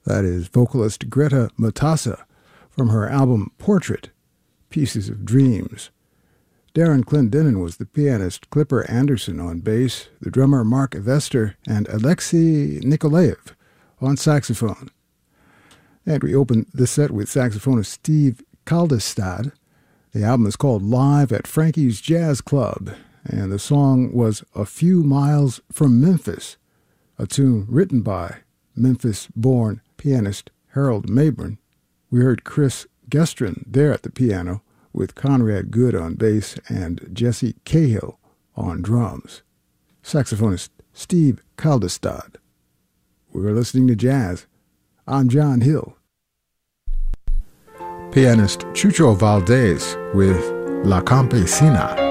That is vocalist Greta Matassa from her album Portrait, Pieces of Dreams. Darren Clendenin was the pianist, Clipper Anderson on bass, the drummer Mark Vester, and Alexei Nikolaev on saxophone. And we opened the set with saxophonist Steve Kaldestad. The album is called Live at Frankie's Jazz Club, and the song was A Few Miles from Memphis, a tune written by Memphis-born pianist Harold Mabern. We heard Chris Gestrin there at the piano with Conrad Good on bass and Jesse Cahill on drums. Saxophonist Steve Kaldestad. We're listening to jazz. I'm John Hill. Pianist Chucho Valdez with La Campesina.